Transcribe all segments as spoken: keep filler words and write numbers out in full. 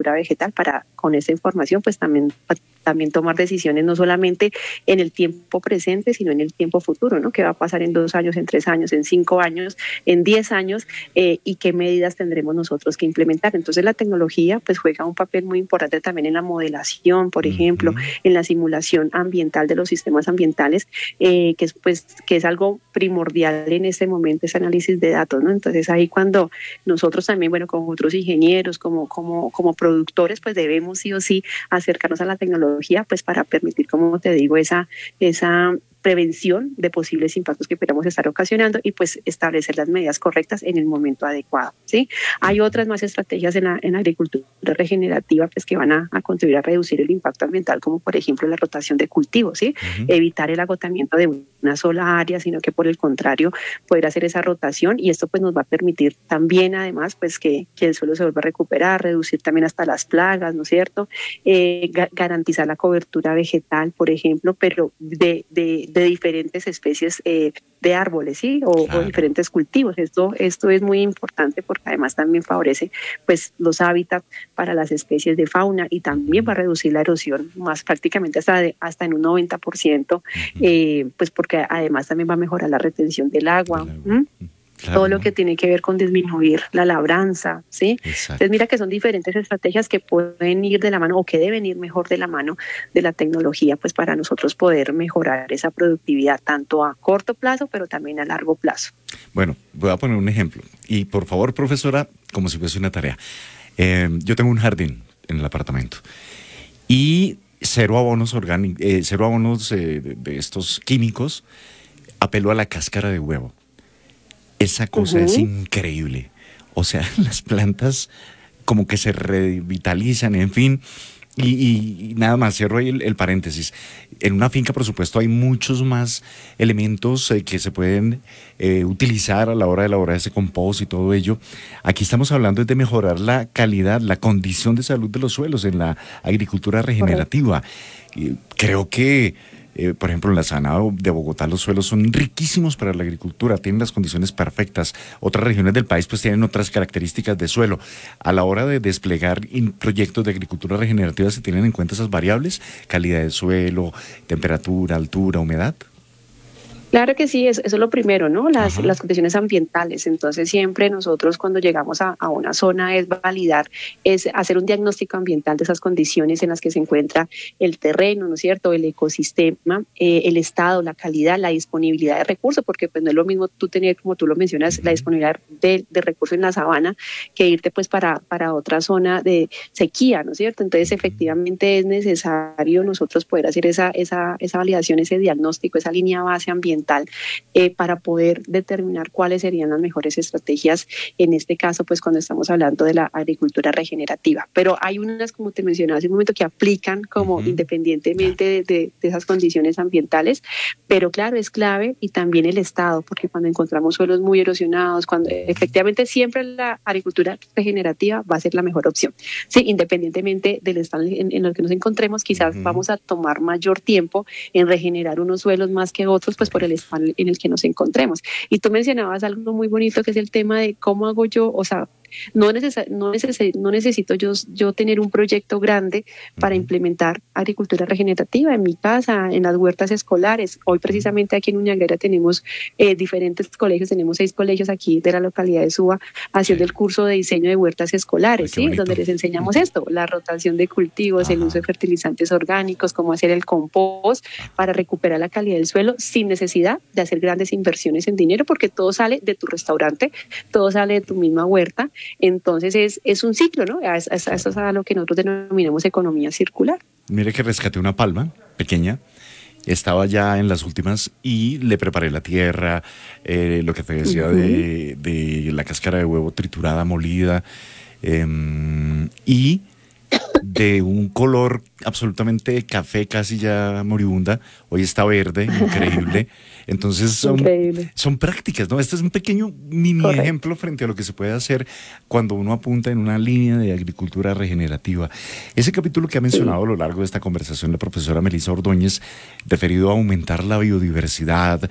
cobertura vegetal para con esa información pues también también tomar decisiones no solamente en el tiempo presente, sino en el tiempo futuro, ¿no? ¿Qué va a pasar en dos años, en tres años, en cinco años, en diez años eh, y qué medidas tendremos nosotros que implementar? Entonces la tecnología pues juega un papel muy importante también en la modelación, por ejemplo, uh-huh. en la simulación ambiental de los sistemas ambientales, eh, que es pues que es algo primordial en este momento, ese análisis de datos, ¿no? Entonces ahí cuando nosotros también, bueno, como otros ingenieros, como, como, como productores, pues debemos sí o sí acercarnos a la tecnología pues para permitir, como te digo, esa, esa prevención de posibles impactos que podamos estar ocasionando y pues establecer las medidas correctas en el momento adecuado, ¿sí? Hay otras más estrategias en la, en la agricultura regenerativa pues que van a, a contribuir a reducir el impacto ambiental, como por ejemplo la rotación de cultivos, ¿sí? Uh-huh. Evitar el agotamiento de una sola área, sino que por el contrario poder hacer esa rotación, y esto pues nos va a permitir también además pues que, que el suelo se vuelva a recuperar, reducir también hasta las plagas, ¿no es cierto? Eh, ga- garantizar la cobertura vegetal, por ejemplo, pero de, de de diferentes especies eh, de árboles, ¿sí? O, claro. o diferentes cultivos. Esto, esto es muy importante porque además también favorece pues los hábitats para las especies de fauna y también va a reducir la erosión más prácticamente hasta, de, hasta en un noventa por ciento, uh-huh. eh, pues porque además también va a mejorar la retención del agua. Del agua. ¿Mm? Claro, todo lo que tiene que ver con disminuir la labranza, ¿sí? Exacto. Entonces mira que son diferentes estrategias que pueden ir de la mano o que deben ir mejor de la mano de la tecnología, pues para nosotros poder mejorar esa productividad tanto a corto plazo, pero también a largo plazo. Bueno, voy a poner un ejemplo y por favor, profesora, como si fuese una tarea. Eh, yo tengo un jardín en el apartamento y cero abonos orgánicos, eh, cero abonos eh, de, de estos químicos, apelo a la cáscara de huevo. Esa cosa uh-huh. es increíble. O sea, las plantas como que se revitalizan, en fin. Y, y, y nada más, cierro ahí el, el paréntesis. En una finca, por supuesto, hay muchos más elementos eh, que se pueden eh, utilizar a la hora de elaborar ese compost y todo ello. Aquí estamos hablando de mejorar la calidad, la condición de salud de los suelos en la agricultura regenerativa. Uh-huh. Creo que Eh, por ejemplo, en la Sabana de Bogotá los suelos son riquísimos para la agricultura, tienen las condiciones perfectas. Otras regiones del país pues tienen otras características de suelo. A la hora de desplegar proyectos de agricultura regenerativa, ¿se tienen en cuenta esas variables? Calidad del suelo, temperatura, altura, humedad. Claro que sí, eso, eso es lo primero, ¿no? Las, las condiciones ambientales. Entonces siempre nosotros cuando llegamos a, a una zona es validar, es hacer un diagnóstico ambiental de esas condiciones en las que se encuentra el terreno, ¿no es cierto? El ecosistema, eh, el estado, la calidad, la disponibilidad de recursos, porque pues no es lo mismo tú tener, como tú lo mencionas, la disponibilidad de, de recursos en la sabana que irte pues para, para otra zona de sequía, ¿no es cierto? Entonces efectivamente es necesario nosotros poder hacer esa, esa, esa validación, ese diagnóstico, esa línea base ambiental Eh, para poder determinar cuáles serían las mejores estrategias, en este caso, pues cuando estamos hablando de la agricultura regenerativa. Pero hay unas, como te mencionaba hace un momento, que aplican como uh-huh. independientemente de, de, de esas condiciones ambientales, pero claro, es clave y también el estado, porque cuando encontramos suelos muy erosionados, cuando efectivamente siempre la agricultura regenerativa va a ser la mejor opción. Sí, independientemente del estado en, en el que nos encontremos, quizás uh-huh. vamos a tomar mayor tiempo en regenerar unos suelos más que otros, pues por el estado en el que nos encontremos. Y tú mencionabas algo muy bonito que es el tema de cómo hago yo, o sea, no, neces- no, neces- no necesito yo, yo tener un proyecto grande para uh-huh. implementar agricultura regenerativa en mi casa, en las huertas escolares. Hoy precisamente aquí en Uñagrera tenemos eh, diferentes colegios, tenemos seis colegios aquí de la localidad de Suba haciendo sí. el curso de diseño de huertas escolares, ¿sí? Donde les enseñamos uh-huh. esto, la rotación de cultivos, uh-huh. el uso de fertilizantes orgánicos, cómo hacer el compost para recuperar la calidad del suelo sin necesidad de hacer grandes inversiones en dinero, porque todo sale de tu restaurante, todo sale de tu misma huerta. Entonces es, es un ciclo, ¿no? Eso es, es, es a lo que nosotros denominamos economía circular. Mire que rescaté una palma pequeña, estaba ya en las últimas y le preparé la tierra, eh, lo que te decía uh-huh. de, de la cáscara de huevo triturada, molida, eh, y de un color absolutamente café, casi ya moribunda, hoy está verde, increíble. Entonces son, son prácticas, ¿no? Este es un pequeño mini Correcto. ejemplo frente a lo que se puede hacer cuando uno apunta en una línea de agricultura regenerativa. Ese capítulo que ha mencionado sí. a lo largo de esta conversación la profesora Melissa Ordóñez, referido a aumentar la biodiversidad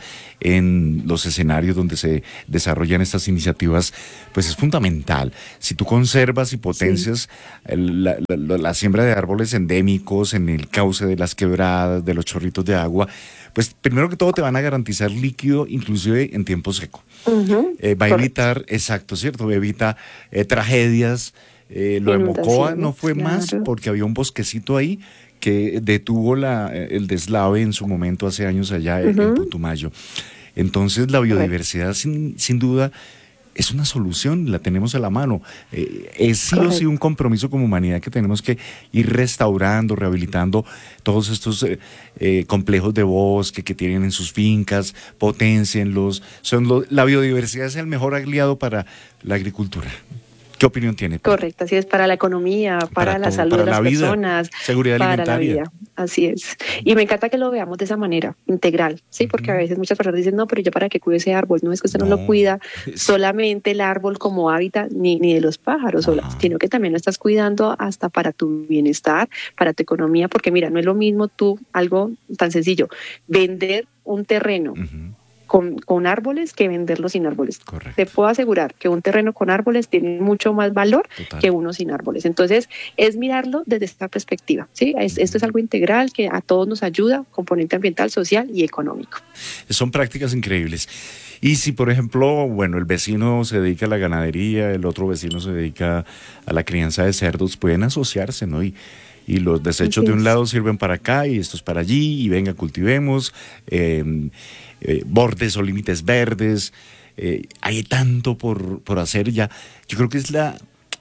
en los escenarios donde se desarrollan estas iniciativas, pues es fundamental. Si tú conservas y potencias sí. el, la, la, la siembra de árboles endémicos en el cauce de las quebradas, de los chorritos de agua, pues primero que todo te van a garantizar líquido, inclusive en tiempo seco. Uh-huh. Eh, va a evitar, exacto, ¿cierto? Evita eh, tragedias. Eh, lo de Mocoa no fue claro. más porque había un bosquecito ahí que detuvo la, el deslave en su momento hace años allá uh-huh. en Putumayo. Entonces la biodiversidad sin, sin duda es una solución, la tenemos a la mano. Eh, es sí Correcto. o sí un compromiso como humanidad que tenemos que ir restaurando, rehabilitando todos estos eh, eh, complejos de bosque que tienen en sus fincas, potencienlos. Son lo, la biodiversidad es el mejor aliado para la agricultura. ¿Qué opinión tiene? Correcto, así es, para la economía, para, para la todo, salud para de las la vida, personas, seguridad para alimentaria. la vida, así es. Y me encanta que lo veamos de esa manera, integral, ¿sí? Porque uh-huh. a veces muchas personas dicen, no, pero yo para qué cuido ese árbol, no es que usted no, no lo cuida solamente el árbol como hábitat, ni, ni de los pájaros, uh-huh. sino que también lo estás cuidando hasta para tu bienestar, para tu economía, porque mira, no es lo mismo tú, algo tan sencillo, vender un terreno, uh-huh. Con, con árboles que venderlo sin árboles. Correcto. Te puedo asegurar que un terreno con árboles tiene mucho más valor Total. que uno sin árboles. Entonces, es mirarlo desde esta perspectiva, ¿sí? Es, esto es algo integral que a todos nos ayuda, componente ambiental, social y económico. Son prácticas increíbles. Y si, por ejemplo, bueno, el vecino se dedica a la ganadería, el otro vecino se dedica a la crianza de cerdos, pueden asociarse, ¿no? Y y los desechos sí. de un lado sirven para acá y estos para allí, y venga, cultivemos, eh, eh, bordes o límites verdes, eh, hay tanto por, por hacer ya. Yo creo que es la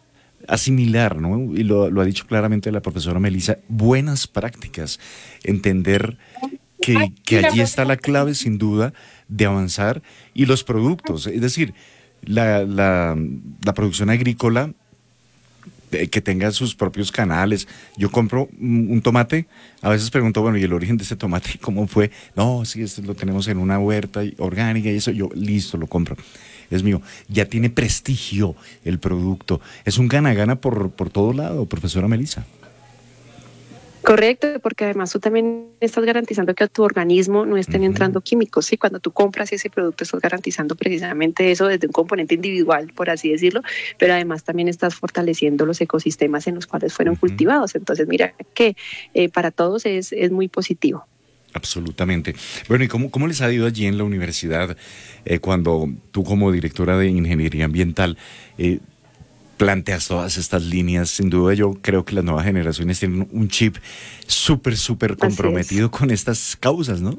asimilar, ¿no? Y lo, lo ha dicho claramente la profesora Melissa, buenas prácticas, entender que, que allí está la clave, sin duda, de avanzar, y los productos, es decir, la, la, la producción agrícola, que tenga sus propios canales. Yo compro un tomate, a veces pregunto, bueno, ¿y el origen de ese tomate cómo fue? No, sí, esto lo tenemos en una huerta orgánica y eso, yo, listo, lo compro. Es mío. Ya tiene prestigio el producto. Es un gana-gana por, por todo lado, profesora Melissa. Correcto, porque además tú también estás garantizando que a tu organismo no estén uh-huh. entrando químicos, ¿sí? Cuando tú compras ese producto estás garantizando precisamente eso desde un componente individual, por así decirlo, pero además también estás fortaleciendo los ecosistemas en los cuales fueron uh-huh. cultivados. Entonces, mira que eh, para todos es, es muy positivo. Absolutamente. Bueno, ¿y cómo, cómo les ha ido allí en la universidad eh, cuando tú como directora de Ingeniería Ambiental eh, planteas todas estas líneas? Sin duda yo creo que las nuevas generaciones tienen un chip súper, súper comprometido con estas causas, ¿no?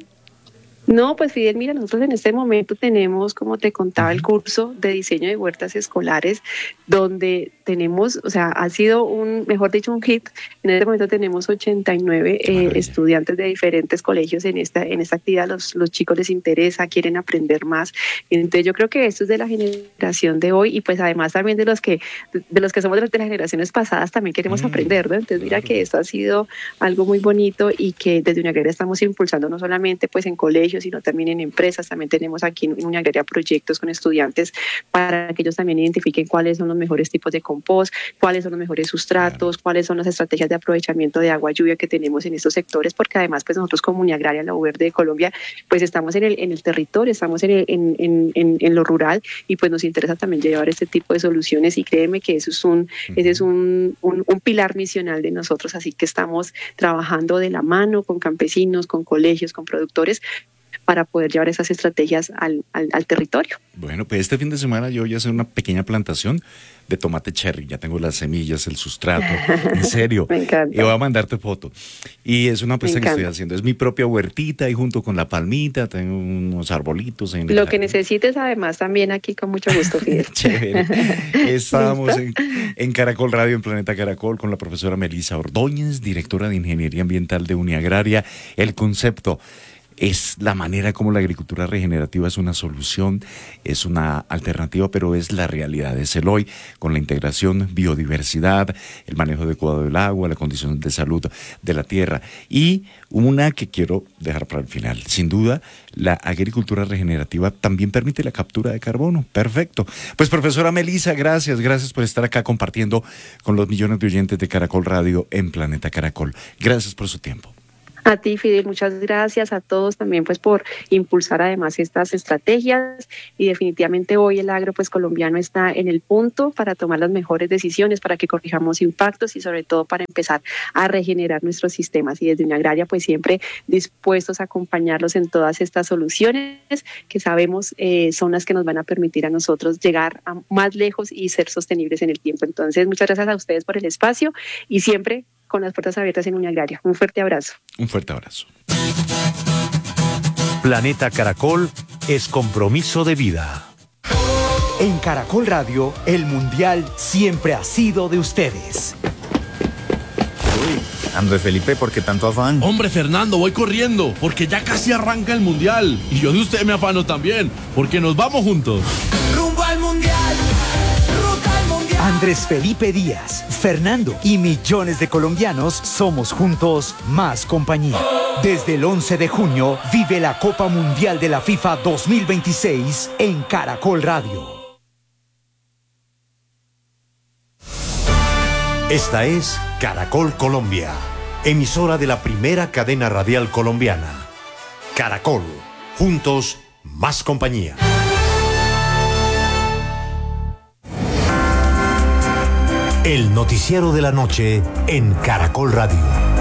No, pues Fidel, mira, nosotros en este momento tenemos, como te contaba, el curso de diseño de huertas escolares, donde tenemos, o sea, ha sido un, mejor dicho, un hit. En este momento tenemos ochenta y nueve eh, estudiantes de diferentes colegios en esta, en esta actividad. Los, los chicos les interesa, quieren aprender más. Entonces yo creo que esto es de la generación de hoy y pues además también de los que, de los que somos de las generaciones pasadas también queremos mm, aprender, ¿no? Entonces mira claro. que esto ha sido algo muy bonito y que desde Uniagraria estamos impulsando no solamente pues en colegios, sino también en empresas. También tenemos aquí en Uniagraria proyectos con estudiantes para que ellos también identifiquen cuáles son los mejores tipos de compost, cuáles son los mejores sustratos, cuáles son las estrategias de aprovechamiento de agua lluvia que tenemos en estos sectores, porque además pues nosotros como Uniagraria, la U Verde de Colombia, pues estamos en el, en el territorio, estamos en, el, en, en, en, en lo rural y pues nos interesa también llevar este tipo de soluciones y créeme que eso es un, uh-huh. ese es un, un, un pilar misional de nosotros, así que estamos trabajando de la mano con campesinos, con colegios, con productores, para poder llevar esas estrategias al, al, al territorio. Bueno, pues este fin de semana yo voy a hacer una pequeña plantación de tomate cherry, ya tengo las semillas, el sustrato, en serio. Me encanta. Y voy a mandarte foto. Y es una apuesta que estoy haciendo, es mi propia huertita y junto con la palmita tengo unos arbolitos. En Lo que necesites además también aquí con mucho gusto, Fidel. Chévere. Estábamos en, en Caracol Radio, en Planeta Caracol, con la profesora Melissa Ordóñez, directora de Ingeniería Ambiental de Uniagraria. El concepto: es la manera como la agricultura regenerativa es una solución, es una alternativa, pero es la realidad, es el hoy, con la integración, biodiversidad, el manejo adecuado del agua, la condición de salud de la tierra. Y una que quiero dejar para el final, sin duda, la agricultura regenerativa también permite la captura de carbono. Perfecto. Pues profesora Melissa, gracias, gracias por estar acá compartiendo con los millones de oyentes de Caracol Radio en Planeta Caracol. Gracias por su tiempo. A ti, Fidel, muchas gracias a todos también pues por impulsar además estas estrategias, y definitivamente hoy el agro pues colombiano está en el punto para tomar las mejores decisiones, para que corrijamos impactos y sobre todo para empezar a regenerar nuestros sistemas, y desde Unagraria pues siempre dispuestos a acompañarlos en todas estas soluciones que sabemos eh, son las que nos van a permitir a nosotros llegar a más lejos y ser sostenibles en el tiempo. Entonces, muchas gracias a ustedes por el espacio y siempre con las puertas abiertas en Unagraria. Un fuerte abrazo. Un fuerte abrazo. Planeta Caracol es compromiso de vida. En Caracol Radio, el Mundial siempre ha sido de ustedes. Uy, Andrés Felipe, ¿por qué tanto afán? Hombre, Fernando, voy corriendo, porque ya casi arranca el Mundial. Y yo de usted me afano también, porque nos vamos juntos. Rumbo al Mundial. Ruta al Mundial. Andrés Felipe Díaz, Fernando y millones de colombianos somos juntos más compañía. Desde el once de junio vive la Copa Mundial de la FIFA dos mil veintiséis en Caracol Radio. Esta es Caracol Colombia, emisora de la primera cadena radial colombiana. Caracol, juntos más compañía. El noticiero de la noche en Caracol Radio.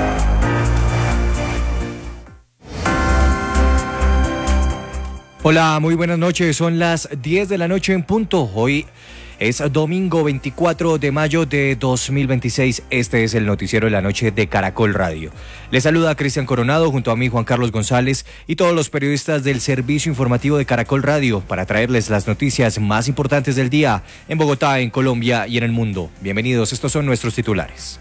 Hola, muy buenas noches. Son las diez de la noche en punto. Hoy es domingo veinticuatro de mayo de dos mil veintiséis. Este es el noticiero de la noche de Caracol Radio. Les saluda Cristian Coronado junto a mí Juan Carlos González y todos los periodistas del servicio informativo de Caracol Radio para traerles las noticias más importantes del día en Bogotá, en Colombia y en el mundo. Bienvenidos, estos son nuestros titulares.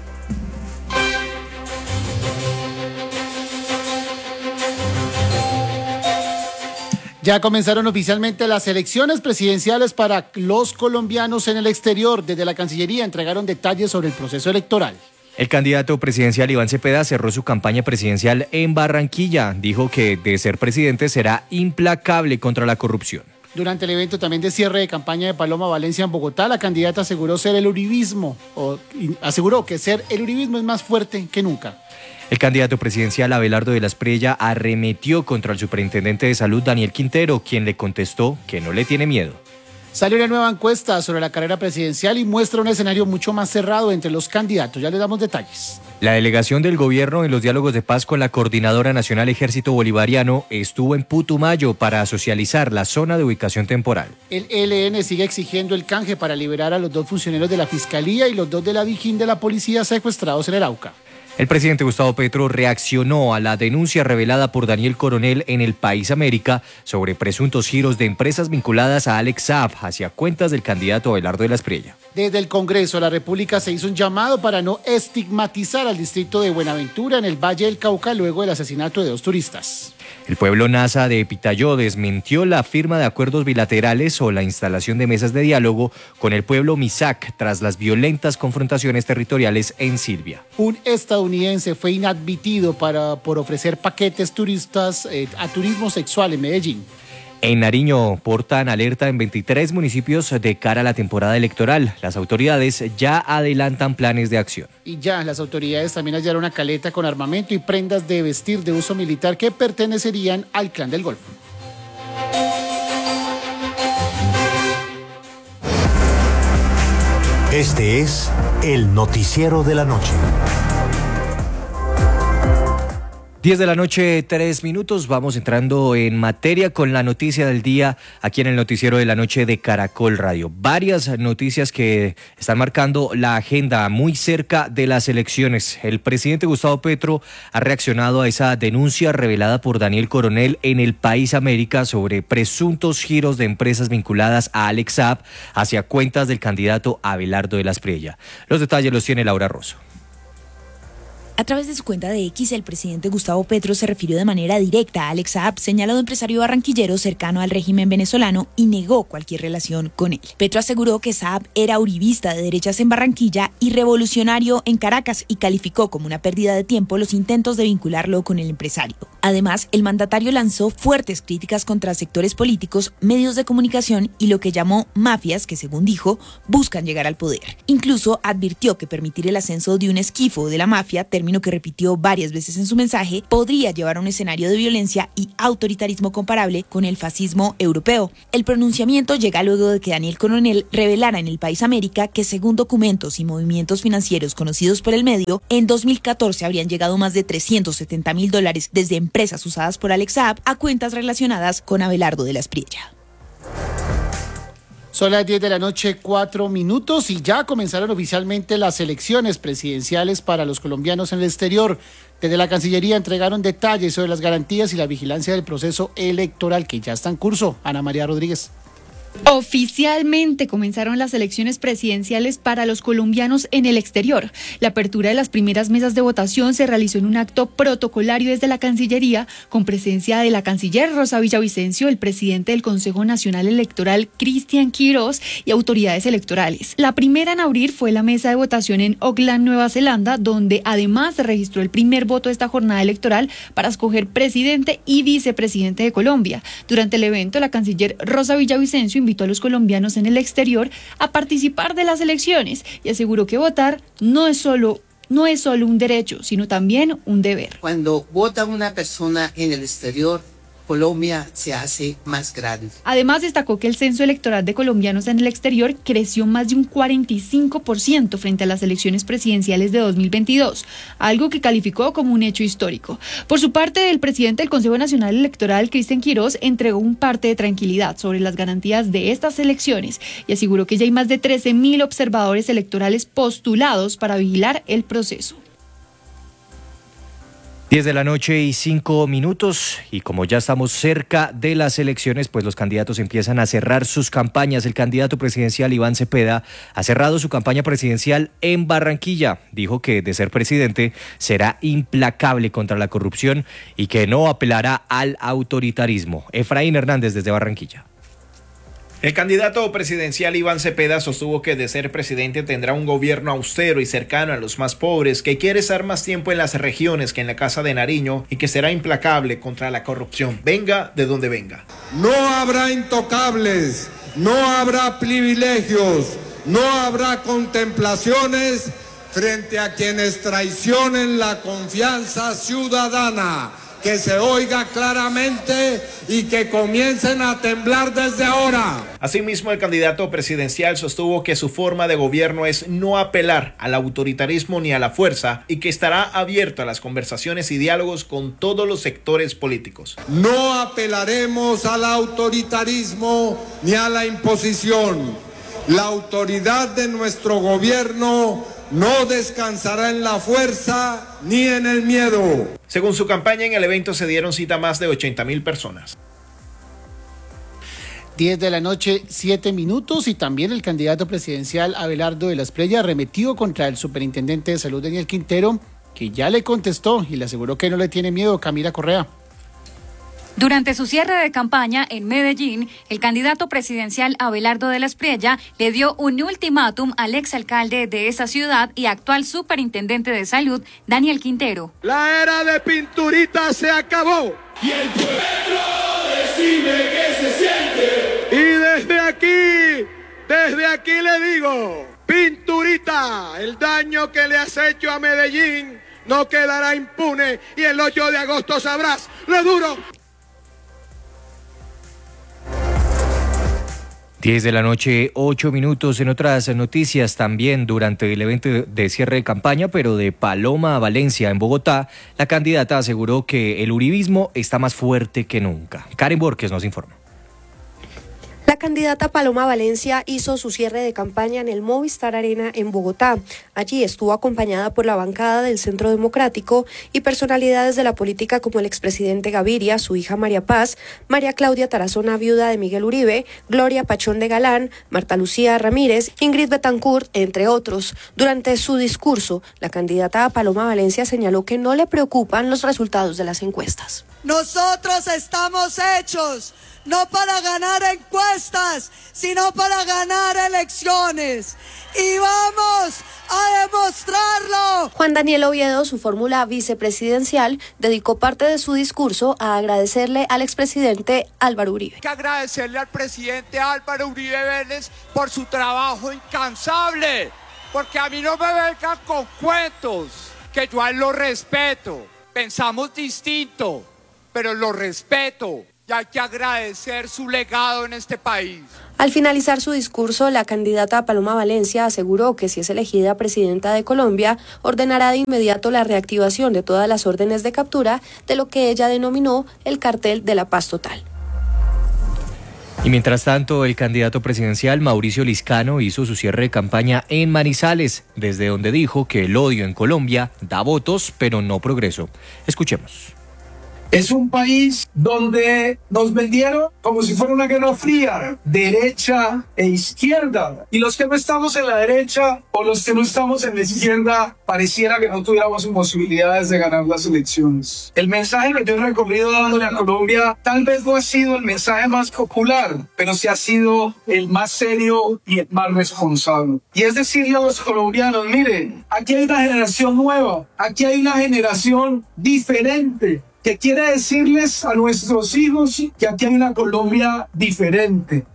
Ya comenzaron oficialmente las elecciones presidenciales para los colombianos en el exterior. Desde la Cancillería entregaron detalles sobre el proceso electoral. El candidato presidencial Iván Cepeda cerró su campaña presidencial en Barranquilla. Dijo que de ser presidente será implacable contra la corrupción. Durante el evento también de cierre de campaña de Paloma Valencia en Bogotá, la candidata aseguró ser el uribismo, o aseguró que ser el uribismo es más fuerte que nunca. El candidato presidencial Abelardo de la Espriella arremetió contra el superintendente de salud Daniel Quintero, quien le contestó que no le tiene miedo. Salió una nueva encuesta sobre la carrera presidencial y muestra un escenario mucho más cerrado entre los candidatos. Ya les damos detalles. La delegación del gobierno en los diálogos de paz con la Coordinadora Nacional Ejército Bolivariano estuvo en Putumayo para socializar la zona de ubicación temporal. El E L N sigue exigiendo el canje para liberar a los dos funcionarios de la Fiscalía y los dos de la Dijín de la Policía secuestrados en el Arauca. El presidente Gustavo Petro reaccionó a la denuncia revelada por Daniel Coronel en El País América sobre presuntos giros de empresas vinculadas a Alex Saab hacia cuentas del candidato Abelardo de la Espriella. Desde el Congreso de la República se hizo un llamado para no estigmatizar al distrito de Buenaventura en el Valle del Cauca luego del asesinato de dos turistas. El pueblo nasa de Pitayó desmintió la firma de acuerdos bilaterales o la instalación de mesas de diálogo con el pueblo Misak tras las violentas confrontaciones territoriales en Silvia. Un estadounidense fue inadmitido para, por ofrecer paquetes turistas eh, a turismo sexual en Medellín. En Nariño portan alerta en veintitrés municipios de cara a la temporada electoral. Las autoridades ya adelantan planes de acción. Y ya las autoridades también hallaron una caleta con armamento y prendas de vestir de uso militar que pertenecerían al Clan del Golfo. Este es el noticiero de la noche. diez de la noche, tres minutos. Vamos entrando en materia con la noticia del día aquí en el noticiero de la noche de Caracol Radio. Varias noticias que están marcando la agenda muy cerca de las elecciones. El presidente Gustavo Petro ha reaccionado a esa denuncia revelada por Daniel Coronel en El País América sobre presuntos giros de empresas vinculadas a Alex Saab hacia cuentas del candidato Abelardo de la Espriella. Los detalles los tiene Laura Rosso. A través de su cuenta de X, el presidente Gustavo Petro se refirió de manera directa a Alex Saab, señalado empresario barranquillero cercano al régimen venezolano, y negó cualquier relación con él. Petro aseguró que Saab era uribista de derechas en Barranquilla y revolucionario en Caracas y calificó como una pérdida de tiempo los intentos de vincularlo con el empresario. Además, el mandatario lanzó fuertes críticas contra sectores políticos, medios de comunicación y lo que llamó mafias que, según dijo, buscan llegar al poder. Incluso advirtió que permitir el ascenso de un esquifo de la mafia, término que repitió varias veces en su mensaje, podría llevar a un escenario de violencia y autoritarismo comparable con el fascismo europeo. El pronunciamiento llega luego de que Daniel Coronel revelara en El País América que, según documentos y movimientos financieros conocidos por el medio, en dos mil catorce habrían llegado más de trescientos setenta mil dólares desde empresas usadas por Alex Saab a cuentas relacionadas con Abelardo de la Espriella. Son las diez de la noche, cuatro minutos, y ya comenzaron oficialmente las elecciones presidenciales para los colombianos en el exterior. Desde la Cancillería entregaron detalles sobre las garantías y la vigilancia del proceso electoral que ya está en curso. Ana María Rodríguez. Oficialmente comenzaron las elecciones presidenciales para los colombianos en el exterior. La apertura de las primeras mesas de votación se realizó en un acto protocolario desde la Cancillería, con presencia de la canciller Rosa Villavicencio, el presidente del Consejo Nacional Electoral Cristian Quirós y autoridades electorales. La primera en abrir fue la mesa de votación en Auckland, Nueva Zelanda, donde además se registró el primer voto de esta jornada electoral para escoger presidente y vicepresidente de Colombia. Durante el evento, la canciller Rosa Villavicencio invitó a los colombianos en el exterior a participar de las elecciones y aseguró que votar no es solo no es solo un derecho, sino también un deber. Cuando vota una persona en el exterior, Colombia se hace más grande. Además, destacó que el censo electoral de colombianos en el exterior creció más de un cuarenta y cinco por ciento frente a las elecciones presidenciales de dos mil veintidós, algo que calificó como un hecho histórico. Por su parte, el presidente del Consejo Nacional Electoral, Cristian Quirós, entregó un parte de tranquilidad sobre las garantías de estas elecciones y aseguró que ya hay más de trece mil observadores electorales postulados para vigilar el proceso. diez de la noche y cinco minutos, y como ya estamos cerca de las elecciones, pues los candidatos empiezan a cerrar sus campañas. El candidato presidencial Iván Cepeda ha cerrado su campaña presidencial en Barranquilla. Dijo que, de ser presidente, será implacable contra la corrupción y que no apelará al autoritarismo. Efraín Hernández desde Barranquilla. El candidato presidencial Iván Cepeda sostuvo que, de ser presidente, tendrá un gobierno austero y cercano a los más pobres, que quiere estar más tiempo en las regiones que en la Casa de Nariño y que será implacable contra la corrupción, venga de donde venga. No habrá intocables, no habrá privilegios, no habrá contemplaciones frente a quienes traicionen la confianza ciudadana. Que se oiga claramente y que comiencen a temblar desde ahora. Asimismo, el candidato presidencial sostuvo que su forma de gobierno es no apelar al autoritarismo ni a la fuerza y que estará abierto a las conversaciones y diálogos con todos los sectores políticos. No apelaremos al autoritarismo ni a la imposición. La autoridad de nuestro gobierno no descansará en la fuerza ni en el miedo. Según su campaña, en el evento se dieron cita más de ochenta mil personas. diez de la noche, siete minutos, y también el candidato presidencial Abelardo de la Espriella arremetió contra el superintendente de salud Daniel Quintero, que ya le contestó y le aseguró que no le tiene miedo. Camila Correa. Durante su cierre de campaña en Medellín, el candidato presidencial Abelardo de la Espriella le dio un ultimátum al exalcalde de esa ciudad y actual superintendente de salud, Daniel Quintero. La era de Pinturita se acabó. Y el pueblo decime qué se siente. Y desde aquí, desde aquí le digo, Pinturita, el daño que le has hecho a Medellín no quedará impune y el ocho de agosto sabrás lo duro. diez de la noche, ocho minutos. En otras noticias, también durante el evento de cierre de campaña, pero de Paloma a Valencia, en Bogotá, la candidata aseguró que el uribismo está más fuerte que nunca. Karen Borges nos informa. La candidata Paloma Valencia hizo su cierre de campaña en el Movistar Arena en Bogotá. Allí estuvo acompañada por la bancada del Centro Democrático y personalidades de la política como el expresidente Gaviria, su hija María Paz, María Claudia Tarazona, viuda de Miguel Uribe, Gloria Pachón de Galán, Marta Lucía Ramírez, Ingrid Betancourt, entre otros. Durante su discurso, la candidata Paloma Valencia señaló que no le preocupan los resultados de las encuestas. Nosotros estamos hechos no para ganar encuestas, sino para ganar elecciones. Y vamos a demostrarlo. Juan Daniel Oviedo, su fórmula vicepresidencial, dedicó parte de su discurso a agradecerle al expresidente Álvaro Uribe. Hay que agradecerle al presidente Álvaro Uribe Vélez por su trabajo incansable, porque a mí no me vengan con cuentos, que yo a él lo respeto. Pensamos distinto, pero lo respeto y hay que agradecer su legado en este país. Al finalizar su discurso, la candidata Paloma Valencia aseguró que si es elegida presidenta de Colombia, ordenará de inmediato la reactivación de todas las órdenes de captura de lo que ella denominó el cartel de la paz total. Y mientras tanto, el candidato presidencial Mauricio Liscano hizo su cierre de campaña en Manizales, desde donde dijo que el odio en Colombia da votos, pero no progreso. Escuchemos. Es un país donde nos vendieron como si fuera una guerra fría, derecha e izquierda. Y los que no estamos en la derecha o los que no estamos en la izquierda, pareciera que no tuviéramos posibilidades de ganar las elecciones. El mensaje que yo he recorrido dándole a Colombia tal vez no ha sido el mensaje más popular, pero sí ha sido el más serio y el más responsable. Y es decirle a los colombianos, miren, aquí hay una generación nueva, aquí hay una generación diferente, que quiere decirles a nuestros hijos que aquí hay una Colombia diferente.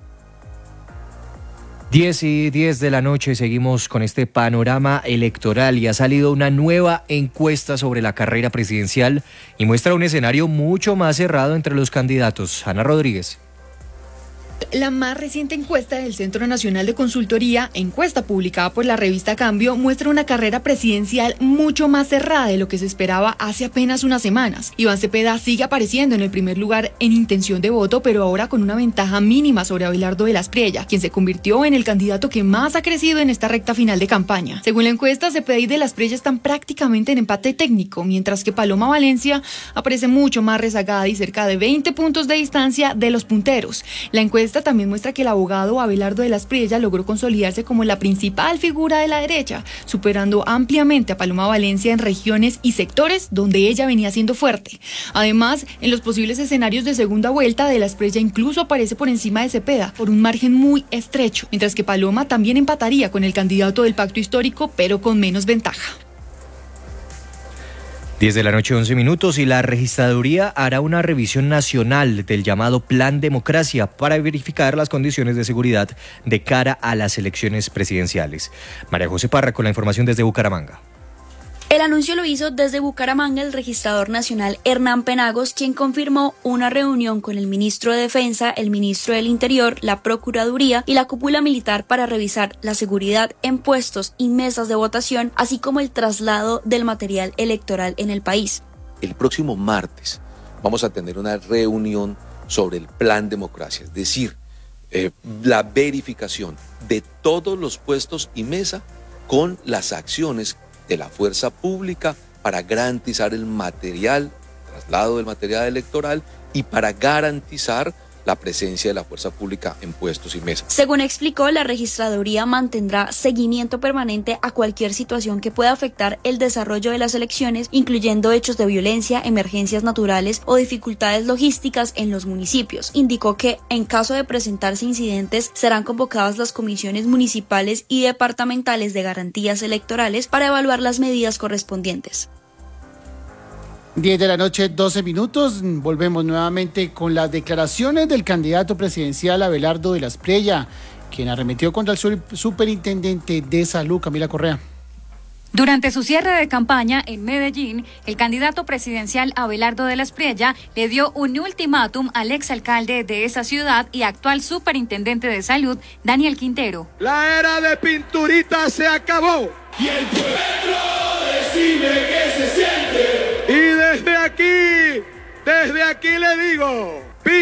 diez y diez de la noche, seguimos con este panorama electoral y ha salido una nueva encuesta sobre la carrera presidencial y muestra un escenario mucho más cerrado entre los candidatos. Ana Rodríguez. La más reciente encuesta del Centro Nacional de Consultoría, encuesta publicada por la revista Cambio, muestra una carrera presidencial mucho más cerrada de lo que se esperaba hace apenas unas semanas. Iván Cepeda sigue apareciendo en el primer lugar en intención de voto, pero ahora con una ventaja mínima sobre Abelardo de la Espriella, quien se convirtió en el candidato que más ha crecido en esta recta final de campaña. Según la encuesta, Cepeda y de la Espriella están prácticamente en empate técnico, mientras que Paloma Valencia aparece mucho más rezagada y cerca de veinte puntos de distancia de los punteros. La encuesta también muestra que el abogado Abelardo de la Espriella logró consolidarse como la principal figura de la derecha, superando ampliamente a Paloma Valencia en regiones y sectores donde ella venía siendo fuerte. Además, en los posibles escenarios de segunda vuelta, de la Espriella incluso aparece por encima de Cepeda, por un margen muy estrecho, mientras que Paloma también empataría con el candidato del pacto histórico, pero con menos ventaja. diez de la noche, once minutos, y la registraduría hará una revisión nacional del llamado Plan Democracia para verificar las condiciones de seguridad de cara a las elecciones presidenciales. María José Parra con la información desde Bucaramanga. El anuncio lo hizo desde Bucaramanga el registrador nacional Hernán Penagos, quien confirmó una reunión con el ministro de Defensa, el ministro del Interior, la Procuraduría y la cúpula militar para revisar la seguridad en puestos y mesas de votación, así como el traslado del material electoral en el país. El próximo martes vamos a tener una reunión sobre el Plan Democracia, es decir, eh, la verificación de todos los puestos y mesa con las acciones de la fuerza pública para garantizar el material, traslado del material electoral y para garantizar la presencia de la fuerza pública en puestos y mesas. Según explicó, la registraduría mantendrá seguimiento permanente a cualquier situación que pueda afectar el desarrollo de las elecciones, incluyendo hechos de violencia, emergencias naturales o dificultades logísticas en los municipios. Indicó que, en caso de presentarse incidentes, serán convocadas las comisiones municipales y departamentales de garantías electorales para evaluar las medidas correspondientes. diez de la noche, doce minutos. Volvemos nuevamente con las declaraciones del candidato presidencial Abelardo de la Espriella, quien arremetió contra el superintendente de salud, Camila Correa. Durante su cierre de campaña en Medellín, el candidato presidencial Abelardo de la Espriella le dio un ultimátum al exalcalde de esa ciudad y actual superintendente de salud, Daniel Quintero. La era de Pinturita se acabó. Y el pueblo decime qué se siente. Y desde aquí, desde aquí le digo, Pinturita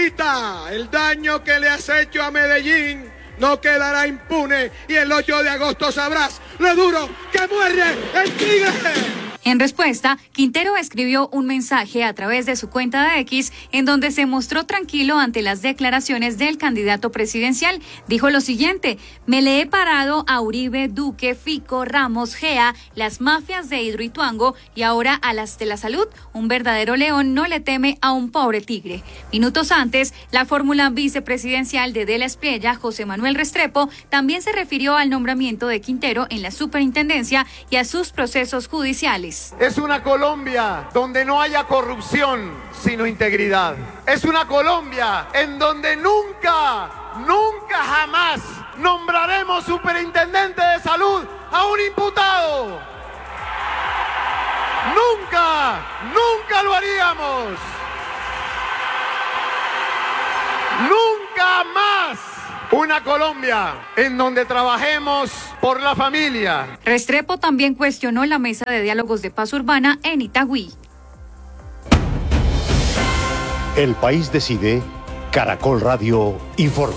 Pinturita, el daño que le has hecho a Medellín no quedará impune y el ocho de agosto sabrás lo duro que muerde el tigre. En respuesta, Quintero escribió un mensaje a través de su cuenta de X en donde se mostró tranquilo ante las declaraciones del candidato presidencial. Dijo lo siguiente: me le he parado a Uribe, Duque, Fico, Ramos, Gea, las mafias de Hidroituango y ahora a las de la salud. Un verdadero león no le teme a un pobre tigre. Minutos antes, la fórmula vicepresidencial de De la Espriella, José Manuel Restrepo, también se refirió al nombramiento de Quintero en la superintendencia y a sus procesos judiciales. Es una Colombia donde no haya corrupción, sino integridad. Es una Colombia en donde nunca, nunca jamás nombraremos superintendente de salud a un imputado. Nunca, nunca lo haríamos. Nunca más. Una Colombia en donde trabajemos por la familia. Restrepo también cuestionó la mesa de diálogos de paz urbana en Itagüí. El País decide, Caracol Radio informa.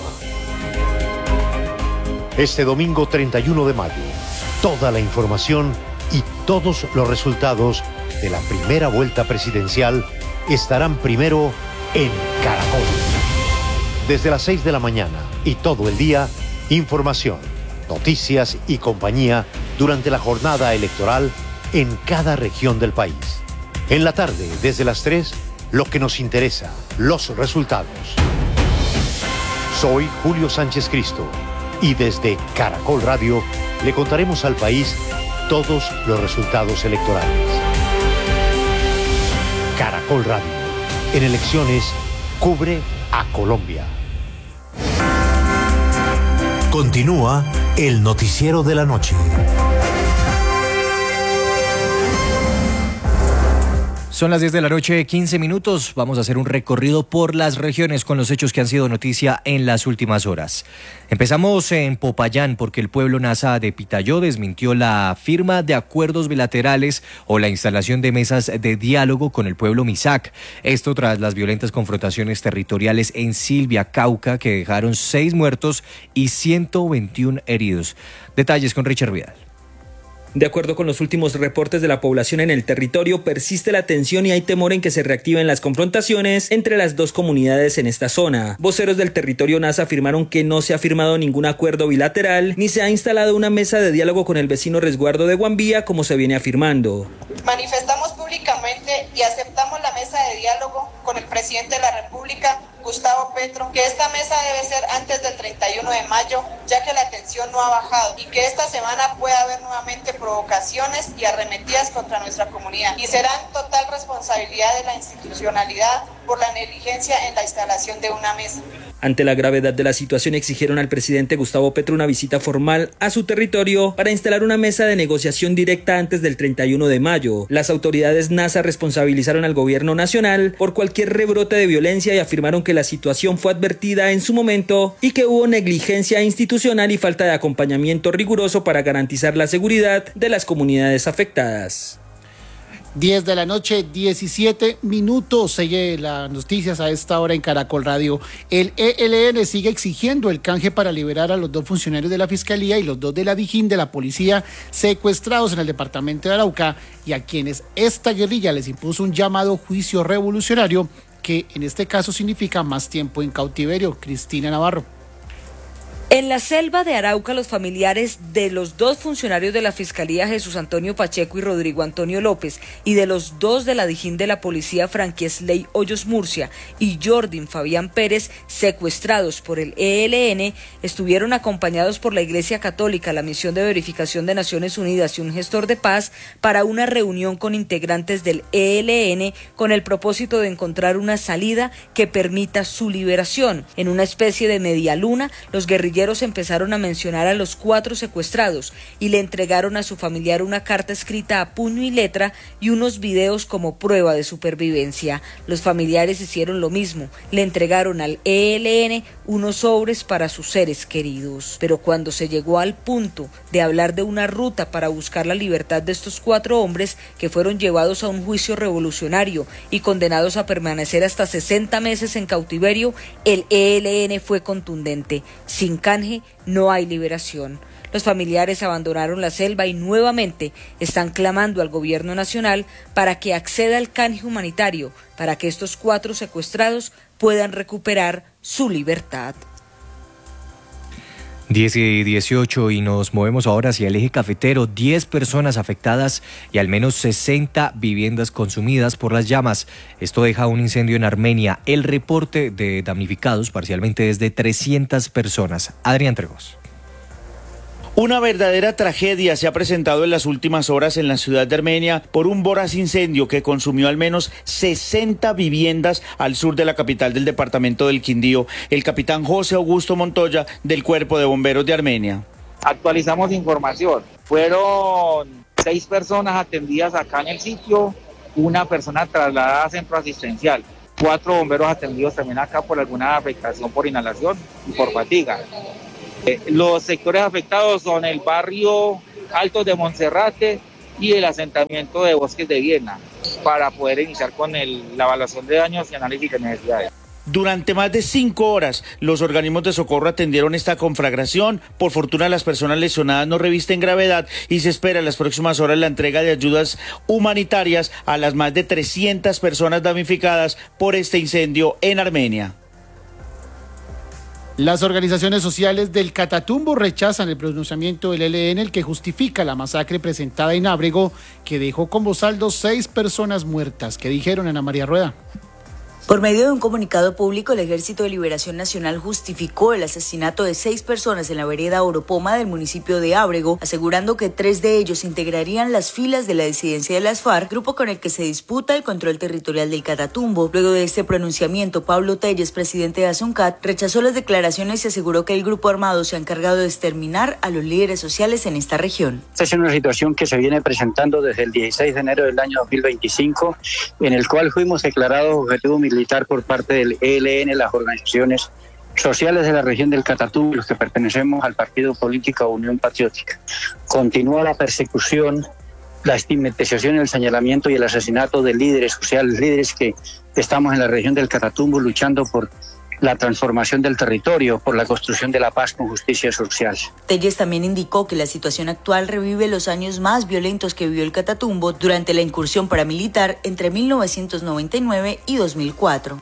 Este domingo treinta y uno de mayo, toda la información y todos los resultados de la primera vuelta presidencial estarán primero en Caracol. Desde las seis de la mañana y todo el día, información, noticias y compañía durante la jornada electoral en cada región del país. En la tarde, desde las tres, lo que nos interesa, los resultados. Soy Julio Sánchez Cristo y desde Caracol Radio le contaremos al país todos los resultados electorales. Caracol Radio, en elecciones, cubre a Colombia. Continúa el noticiero de la noche. Son las diez de la noche, quince minutos. Vamos a hacer un recorrido por las regiones con los hechos que han sido noticia en las últimas horas. Empezamos en Popayán porque el pueblo Nasa de Pitayó desmintió la firma de acuerdos bilaterales o la instalación de mesas de diálogo con el pueblo Misak. Esto tras las violentas confrontaciones territoriales en Silvia, Cauca, que dejaron seis muertos y ciento veintiuno heridos. Detalles con Richard Vidal. De acuerdo con los últimos reportes de la población en el territorio, persiste la tensión y hay temor en que se reactiven las confrontaciones entre las dos comunidades en esta zona. Voceros del territorio Nasa afirmaron que no se ha firmado ningún acuerdo bilateral ni se ha instalado una mesa de diálogo con el vecino resguardo de Guambía como se viene afirmando. Manifestamos públicamente y aceptamos la mesa de diálogo con el presidente de la República, Gustavo Petro, que esta mesa debe ser antes del treinta y uno de mayo, ya que la tensión no ha bajado y que esta semana puede haber nuevamente provocaciones y arremetidas contra nuestra comunidad y serán total responsabilidad de la institucionalidad por la negligencia en la instalación de una mesa. Ante la gravedad de la situación exigieron al presidente Gustavo Petro una visita formal a su territorio para instalar una mesa de negociación directa antes del treinta y uno de mayo. Las autoridades NASA responsabilizaron al gobierno nacional por cualquier rebrote de violencia y afirmaron que la situación fue advertida en su momento y que hubo negligencia institucional y falta de acompañamiento riguroso para garantizar la seguridad de las comunidades afectadas. diez de la noche, diecisiete minutos. Sigue las noticias a esta hora en Caracol Radio. El E L N sigue exigiendo el canje para liberar a los dos funcionarios de la Fiscalía y los dos de la Dijín de la Policía secuestrados en el departamento de Arauca y a quienes esta guerrilla les impuso un llamado juicio revolucionario que en este caso significa más tiempo en cautiverio. Cristina Navarro. En la selva de Arauca, los familiares de los dos funcionarios de la Fiscalía, Jesús Antonio Pacheco y Rodrigo Antonio López, y de los dos de la Dijín de la Policía, Franquiesley Hoyos Murcia y Jordin Fabián Pérez, secuestrados por el E L N, estuvieron acompañados por la Iglesia Católica, la Misión de Verificación de Naciones Unidas y un gestor de paz para una reunión con integrantes del E L N con el propósito de encontrar una salida que permita su liberación. En una especie de medialuna, los guerrilleros guerrilleros empezaron a mencionar a los cuatro secuestrados y le entregaron a su familiar una carta escrita a puño y letra y unos videos como prueba de supervivencia. Los familiares hicieron lo mismo, le entregaron al E L N unos sobres para sus seres queridos. Pero cuando se llegó al punto de hablar de una ruta para buscar la libertad de estos cuatro hombres que fueron llevados a un juicio revolucionario y condenados a permanecer hasta sesenta meses en cautiverio, el E L N fue contundente: sin canje no hay liberación. Los familiares abandonaron la selva y nuevamente están clamando al gobierno nacional para que acceda al canje humanitario para que estos cuatro secuestrados puedan recuperar su libertad. diez y dieciocho y nos movemos ahora hacia el eje cafetero. diez personas afectadas y al menos sesenta viviendas consumidas por las llamas. Esto deja un incendio en Armenia. El reporte de damnificados parcialmente es de trescientas personas. Adrián Tregos. Una verdadera tragedia se ha presentado en las últimas horas en la ciudad de Armenia por un voraz incendio que consumió al menos sesenta viviendas al sur de la capital del departamento del Quindío. El capitán José Augusto Montoya del Cuerpo de Bomberos de Armenia. Actualizamos información. Fueron seis personas atendidas acá en el sitio, una persona trasladada a centro asistencial, cuatro bomberos atendidos también acá por alguna afectación por inhalación y por fatiga. Los sectores afectados son el barrio Alto de Monserrate y el asentamiento de Bosques de Viena, para poder iniciar con el, la evaluación de daños y análisis de necesidades. Durante más de cinco horas, los organismos de socorro atendieron esta conflagración. Por fortuna, las personas lesionadas no revisten gravedad y se espera en las próximas horas la entrega de ayudas humanitarias a las más de trescientas personas damnificadas por este incendio en Armenia. Las organizaciones sociales del Catatumbo rechazan el pronunciamiento del E L N, el que justifica la masacre presentada en Ábrego, que dejó como saldo seis personas muertas. ¿Qué dijeron, Ana María Rueda? Por medio de un comunicado público, el Ejército de Liberación Nacional justificó el asesinato de seis personas en la vereda Oropoma del municipio de Ábrego, asegurando que tres de ellos integrarían las filas de la disidencia de las FARC, grupo con el que se disputa el control territorial del Catatumbo. Luego de este pronunciamiento, Pablo Telles, presidente de ASUNCAT, rechazó las declaraciones y aseguró que el grupo armado se ha encargado de exterminar a los líderes sociales en esta región. Esta es una situación que se viene presentando desde el dieciséis de enero del año dos mil veinticinco, en el cual fuimos declarados objetivo militar por parte del E L N, las organizaciones sociales de la región del Catatumbo, los que pertenecemos al partido político Unión Patriótica. Continúa la persecución, la estigmatización, el señalamiento y el asesinato de líderes sociales, líderes que estamos en la región del Catatumbo luchando por la transformación del territorio, por la construcción de la paz con justicia social. Telles también indicó que la situación actual revive los años más violentos que vivió el Catatumbo durante la incursión paramilitar entre mil novecientos noventa y nueve y dos mil cuatro.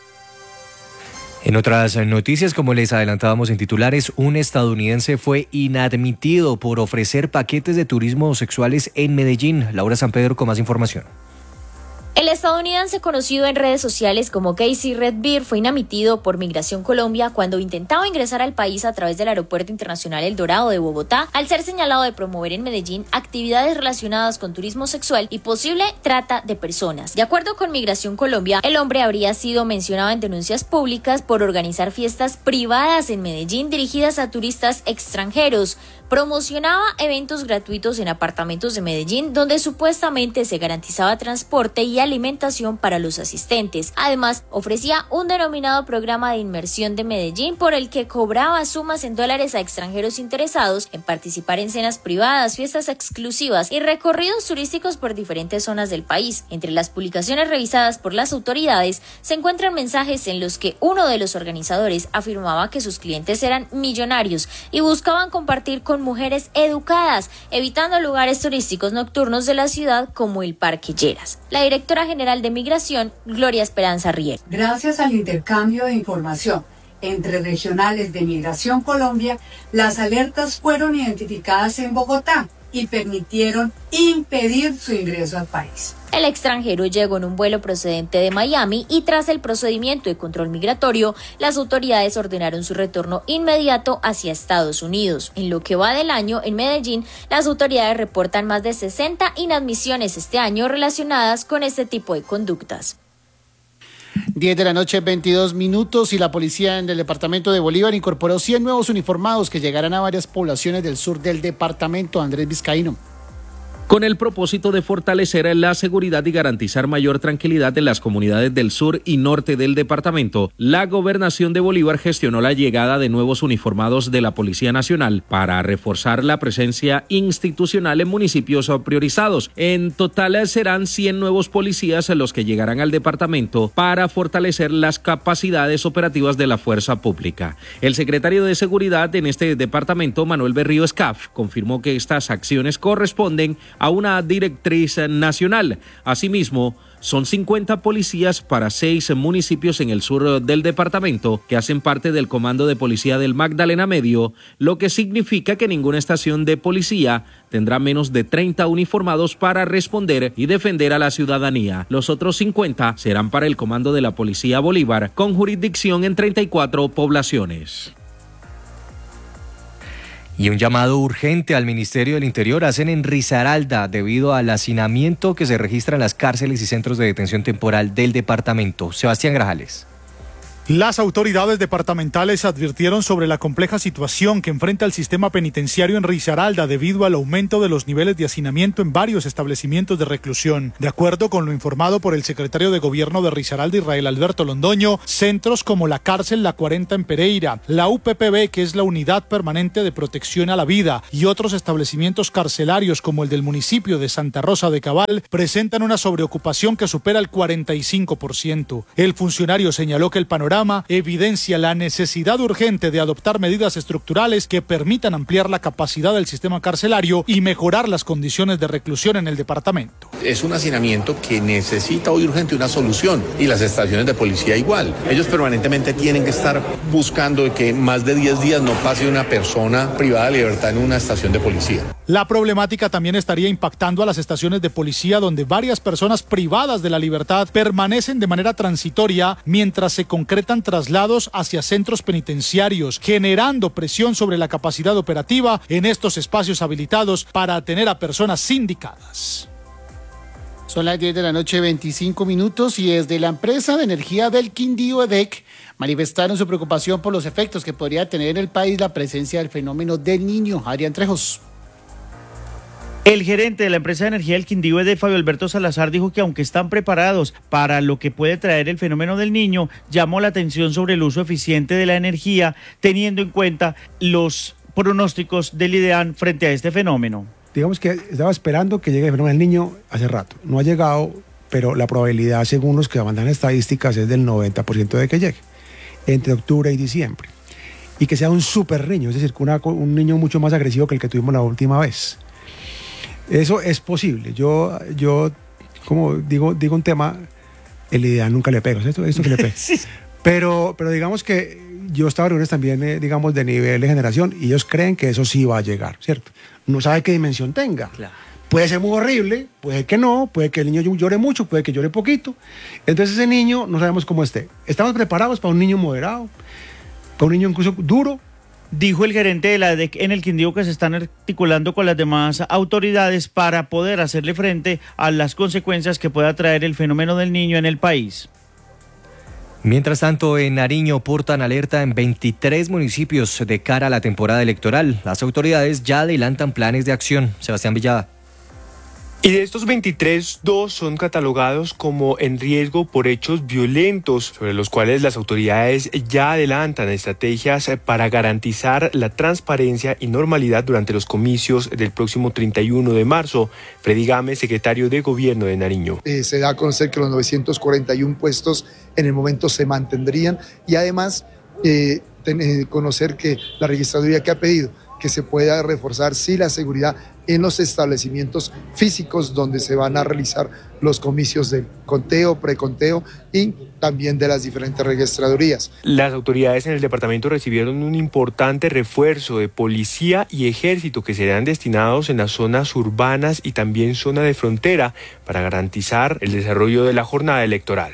En otras noticias, como les adelantábamos en titulares, un estadounidense fue inadmitido por ofrecer paquetes de turismo sexuales en Medellín. Laura San Pedro con más información. El estadounidense, conocido en redes sociales como Casey Redbeard, fue inadmitido por Migración Colombia cuando intentaba ingresar al país a través del Aeropuerto Internacional El Dorado de Bogotá, al ser señalado de promover en Medellín actividades relacionadas con turismo sexual y posible trata de personas. De acuerdo con Migración Colombia, el hombre habría sido mencionado en denuncias públicas por organizar fiestas privadas en Medellín dirigidas a turistas extranjeros. Promocionaba eventos gratuitos en apartamentos de Medellín donde supuestamente se garantizaba transporte y alimentación para los asistentes. Además, ofrecía un denominado programa de inmersión de Medellín por el que cobraba sumas en dólares a extranjeros interesados en participar en cenas privadas, fiestas exclusivas y recorridos turísticos por diferentes zonas del país. Entre las publicaciones revisadas por las autoridades se encuentran mensajes en los que uno de los organizadores afirmaba que sus clientes eran millonarios y buscaban compartir con mujeres educadas, evitando lugares turísticos nocturnos de la ciudad como el Parque Lleras. La directora general de Migración, Gloria Esperanza Riel. Gracias al intercambio de información entre regionales de Migración Colombia, las alertas fueron identificadas en Bogotá y permitieron impedir su ingreso al país. El extranjero llegó en un vuelo procedente de Miami y tras el procedimiento de control migratorio, las autoridades ordenaron su retorno inmediato hacia Estados Unidos. En lo que va del año, en Medellín, las autoridades reportan más de sesenta inadmisiones este año relacionadas con este tipo de conductas. diez de la noche, veintidós minutos, y la policía en el departamento de Bolívar incorporó cien nuevos uniformados que llegarán a varias poblaciones del sur del departamento. Andrés Vizcaíno. Con el propósito de fortalecer la seguridad y garantizar mayor tranquilidad en las comunidades del sur y norte del departamento, la Gobernación de Bolívar gestionó la llegada de nuevos uniformados de la Policía Nacional para reforzar la presencia institucional en municipios priorizados. En total serán cien nuevos policías los que llegarán al departamento para fortalecer las capacidades operativas de la fuerza pública. El secretario de Seguridad en este departamento, Manuel Berrío Escaf, confirmó que estas acciones corresponden a una directriz nacional. Asimismo, son cincuenta policías para seis municipios en el sur del departamento que hacen parte del Comando de Policía del Magdalena Medio, lo que significa que ninguna estación de policía tendrá menos de treinta uniformados para responder y defender a la ciudadanía. Los otros cincuenta serán para el Comando de la Policía Bolívar, con jurisdicción en treinta y cuatro poblaciones. Y un llamado urgente al Ministerio del Interior hacen en Risaralda debido al hacinamiento que se registra en las cárceles y centros de detención temporal del departamento. Sebastián Grajales. Las autoridades departamentales advirtieron sobre la compleja situación que enfrenta el sistema penitenciario en Risaralda debido al aumento de los niveles de hacinamiento en varios establecimientos de reclusión. De acuerdo con lo informado por el secretario de Gobierno de Risaralda, Israel Alberto Londoño, centros como la cárcel La cuarenta en Pereira, la U P P B, que es la Unidad Permanente de Protección a la Vida, y otros establecimientos carcelarios como el del municipio de Santa Rosa de Cabal, presentan una sobreocupación que supera el cuarenta y cinco por ciento. El funcionario señaló que el panorama evidencia la necesidad urgente de adoptar medidas estructurales que permitan ampliar la capacidad del sistema carcelario y mejorar las condiciones de reclusión en el departamento. Es un hacinamiento que necesita hoy urgente una solución, y las estaciones de policía igual. Ellos permanentemente tienen que estar buscando que más de diez días no pase una persona privada de libertad en una estación de policía. La problemática también estaría impactando a las estaciones de policía, donde varias personas privadas de la libertad permanecen de manera transitoria mientras se concretan traslados hacia centros penitenciarios, generando presión sobre la capacidad operativa en estos espacios habilitados para atender a personas sindicadas. Son las diez de la noche, veinticinco minutos, y desde la empresa de energía del Quindío, EDEC, manifestaron su preocupación por los efectos que podría tener en el país la presencia del fenómeno del Niño. Adrián Trejos. El gerente de la empresa de energía del Quindío, EDEC, Fabio Alberto Salazar, dijo que aunque están preparados para lo que puede traer el fenómeno del Niño, llamó la atención sobre el uso eficiente de la energía, teniendo en cuenta los pronósticos del IDEAN frente a este fenómeno. Digamos que estaba esperando que llegue el fenómeno del Niño hace rato. No ha llegado, pero la probabilidad, según los que mandan estadísticas, es del noventa por ciento de que llegue entre octubre y diciembre. Y que sea un super niño, es decir, una, un niño mucho más agresivo que el que tuvimos la última vez. Eso es posible. Yo, yo como digo, digo un tema, el IDEAN nunca le pega, esto, esto que le pega. Sí. Pero, pero digamos que yo estaba en reuniones también, eh, digamos, de nivel de generación, y ellos creen que eso sí va a llegar, ¿cierto? No sabe qué dimensión tenga. Claro. Puede ser muy horrible, puede que no, puede que el niño llore mucho, puede que llore poquito. Entonces ese niño no sabemos cómo esté. Estamos preparados para un niño moderado, para un niño incluso duro. Dijo el gerente de la EDEC en el Quindío que se están articulando con las demás autoridades para poder hacerle frente a las consecuencias que pueda traer el fenómeno del Niño en el país. Mientras tanto, en Nariño portan alerta en veintitrés municipios de cara a la temporada electoral. Las autoridades ya adelantan planes de acción. Sebastián Villada. Y de estos veintitrés, dos son catalogados como en riesgo por hechos violentos, sobre los cuales las autoridades ya adelantan estrategias para garantizar la transparencia y normalidad durante los comicios del próximo treinta y uno de marzo. Freddy Gámez, secretario de Gobierno de Nariño. Eh, se da a conocer que los novecientos cuarenta y uno puestos en el momento se mantendrían, y además eh, ten, eh, conocer que la registraduría que ha pedido que se pueda reforzar sí la seguridad en los establecimientos físicos donde se van a realizar los comicios de conteo, preconteo y también de las diferentes registradurías. Las autoridades en el departamento recibieron un importante refuerzo de policía y ejército que serán destinados en las zonas urbanas y también zona de frontera para garantizar el desarrollo de la jornada electoral.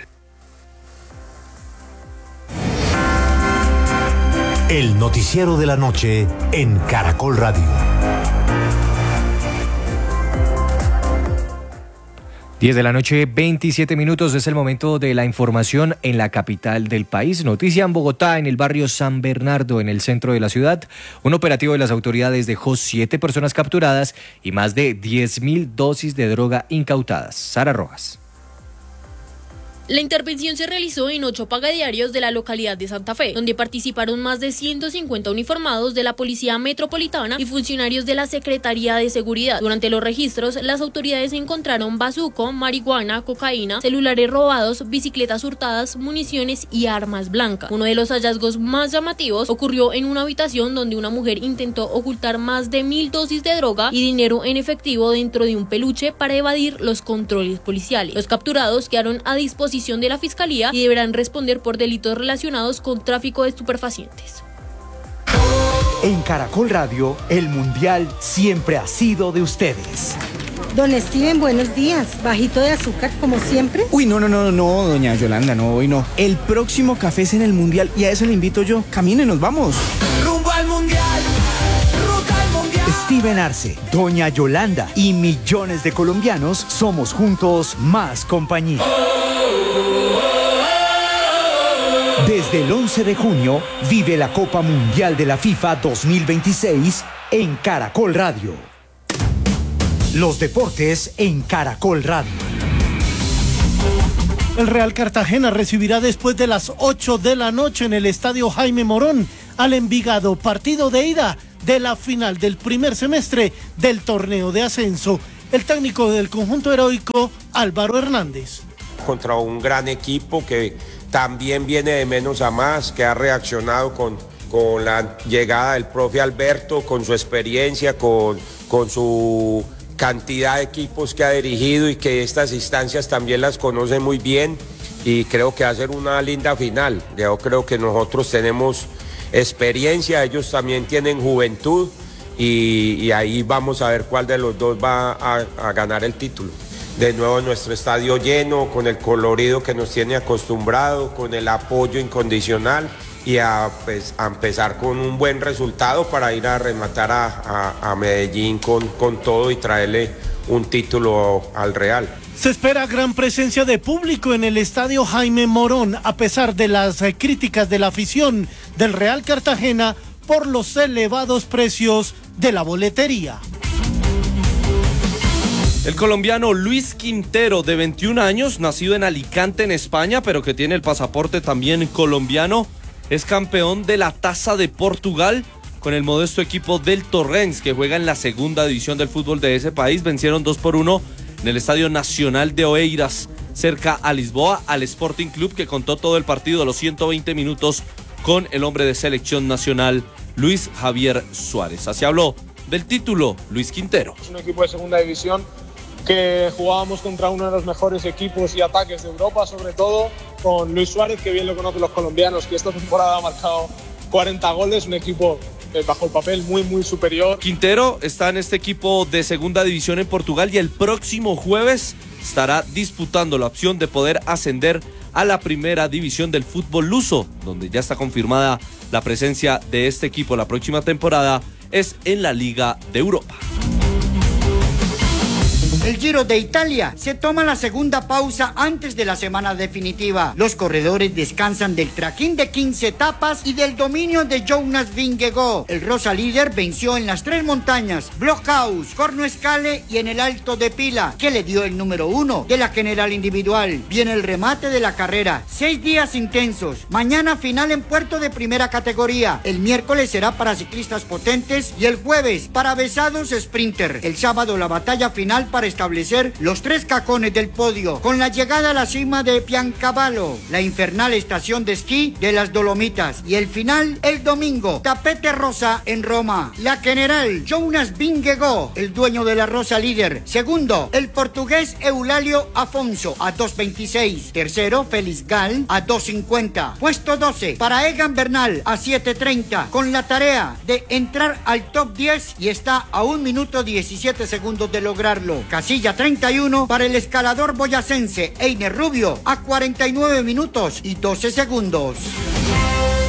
El noticiero de la noche en Caracol Radio. diez de la noche, veintisiete minutos, es el momento de la información en la capital del país. Noticia en Bogotá, en el barrio San Bernardo, en el centro de la ciudad. Un operativo de las autoridades dejó siete personas capturadas y más de diez mil dosis de droga incautadas. Sara Rojas. La intervención se realizó en ocho pagadiarios de la localidad de Santa Fe, donde participaron más de ciento cincuenta uniformados de la Policía Metropolitana y funcionarios de la Secretaría de Seguridad. Durante los registros, las autoridades encontraron bazuco, marihuana, cocaína, celulares robados, bicicletas hurtadas, municiones y armas blancas. Uno de los hallazgos más llamativos ocurrió en una habitación donde una mujer intentó ocultar más de mil dosis de droga y dinero en efectivo dentro de un peluche para evadir los controles policiales. Los capturados quedaron a disposición de la Fiscalía y deberán responder por delitos relacionados con tráfico de estupefacientes. En Caracol Radio, el Mundial siempre ha sido de ustedes. Don Steven, buenos días. ¿Bajito de azúcar como siempre? Uy, no, no, no, no, doña Yolanda, no, hoy no. El próximo café es en el Mundial y a eso le invito yo. Caminen, nos vamos. Rumbo al Mundial. Ruta al Mundial. Steven Arce, doña Yolanda y millones de colombianos somos juntos más compañía. Desde el once de junio, vive la Copa Mundial de la FIFA dos mil veintiséis en Caracol Radio. Los deportes en Caracol Radio. El Real Cartagena recibirá después de las ocho de la noche en el Estadio Jaime Morón al Envigado, partido de ida de la final del primer semestre del torneo de ascenso. El técnico del conjunto heroico, Álvaro Hernández. Contra un gran equipo que también viene de menos a más, que ha reaccionado con, con la llegada del profe Alberto, con su experiencia, con, con su cantidad de equipos que ha dirigido y que estas instancias también las conoce muy bien, y creo que va a ser una linda final. Yo creo que nosotros tenemos experiencia, ellos también tienen juventud, y, y ahí vamos a ver cuál de los dos va a, a ganar el título. De nuevo nuestro estadio lleno, con el colorido que nos tiene acostumbrado, con el apoyo incondicional, y a, pues, a empezar con un buen resultado para ir a rematar a, a, a Medellín con, con todo y traerle un título al Real. Se espera gran presencia de público en el Estadio Jaime Morón, a pesar de las eh, críticas de la afición del Real Cartagena por los elevados precios de la boletería. El colombiano Luis Quintero, de veintiún años, nacido en Alicante, en España, pero que tiene el pasaporte también colombiano, es campeón de la Taza de Portugal con el modesto equipo del Torrens, que juega en la segunda división del fútbol de ese país. Vencieron dos por uno en el Estadio Nacional de Oeiras, cerca a Lisboa, al Sporting Club, que contó todo el partido a los ciento veinte minutos con el hombre de selección nacional, Luis Javier Suárez. Así habló del título Luis Quintero. Es un equipo de segunda división que jugábamos contra uno de los mejores equipos y ataques de Europa, sobre todo con Luis Suárez, que bien lo conocen los colombianos, que esta temporada ha marcado cuarenta goles, un equipo eh, bajo el papel muy muy superior. Quintero está en este equipo de segunda división en Portugal y el próximo jueves estará disputando la opción de poder ascender a la primera división del fútbol luso, donde ya está confirmada la presencia de este equipo la próxima temporada, es en la Liga de Europa. El Giro de Italia se toma la segunda pausa antes de la semana definitiva. Los corredores descansan del trajín de quince etapas y del dominio de Jonas Vingegaard. El rosa líder venció en las tres montañas, Blockhaus, Cornoescale y en el Alto de Pila, que le dio el número uno de la general individual. Viene el remate de la carrera. Seis días intensos. Mañana final en Puerto de primera categoría. El miércoles será para ciclistas potentes y el jueves para besados sprinter. El sábado la batalla final para establecer los tres cajones del podio, con la llegada a la cima de Piancavallo, la infernal estación de esquí de las Dolomitas, y el final el domingo, tapete rosa en Roma. La general Jonas Vingegaard, el dueño de la rosa líder. Segundo, el portugués Eulalio Afonso a dos veintiséis. Tercero, Félix Gal a dos cincuenta. Puesto doce para Egan Bernal a siete treinta, con la tarea de entrar al top diez, y está a un minuto diecisiete segundos de lograrlo. Casilla treinta y uno para el escalador boyacense Einer Rubio a cuarenta y nueve minutos y doce segundos.